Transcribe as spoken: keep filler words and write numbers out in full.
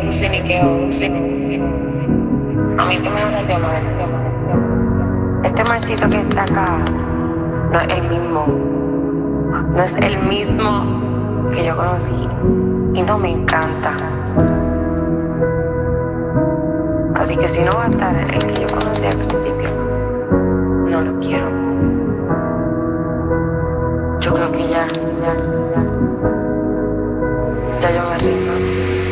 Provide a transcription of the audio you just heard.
Siniqueo, siniqueo. A mí tú me hablas de amor, de amor, de amor. Este marcito que está acá no es el mismo. No es el mismo que yo conocí. Y no me encanta. Así que si no va a estar el que yo conocí al principio, no lo quiero. Yo creo que ya, ya, ya. Ya yo me rindo.